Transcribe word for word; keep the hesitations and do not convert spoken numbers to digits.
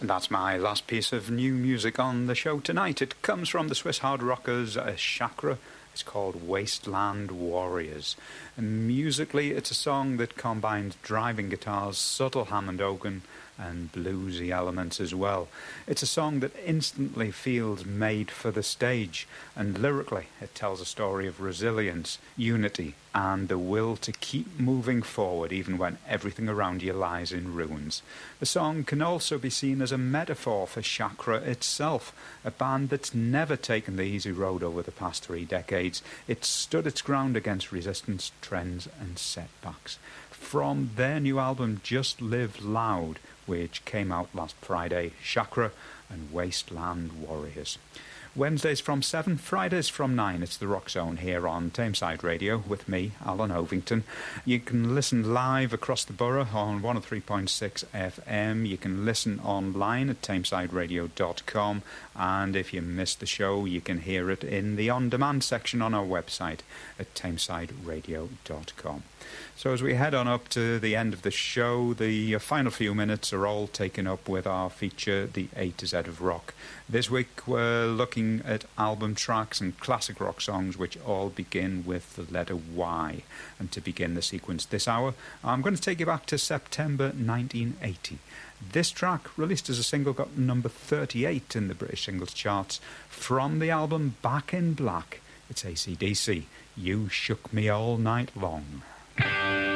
And that's my last piece of new music on the show tonight. It comes from the Swiss hard rockers uh, Chakra. It's called Wasteland Warriors. And musically, it's a song that combines driving guitars, subtle Hammond organ, and bluesy elements as well. It's a song that instantly feels made for the stage, and lyrically it tells a story of resilience, unity, and the will to keep moving forward even when everything around you lies in ruins. The song can also be seen as a metaphor for Chakra itself, a band that's never taken the easy road over the past three decades. It's stood its ground against resistance, trends and setbacks. From their new album Just Live Loud, which came out last Friday, Chakra and Wasteland Warriors. Wednesdays from seven, Fridays from nine. It's the Rock Zone here on Tameside Radio with me, Alan Ovington. You can listen live across the borough on one oh three point six F M. You can listen online at tameside radio dot com. And if you missed the show, you can hear it in the on-demand section on our website at tameside radio dot com. So as we head on up to the end of the show, the final few minutes are all taken up with our feature, The A to Z of Rock. This week we're looking at album tracks and classic rock songs which all begin with the letter Y. And to begin the sequence this hour, I'm going to take you back to September nineteen eighty. This track, released as a single, got number thirty-eight in the British singles charts. From the album Back in Black, it's A C D C, You Shook Me All Night Long.